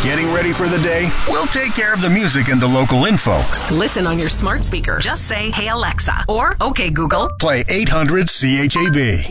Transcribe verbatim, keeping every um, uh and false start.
Getting ready for the day? We'll take care of the music and the local info. Listen on your smart speaker. Just say, "Hey Alexa," or "Okay Google." Play eight hundred C H A B.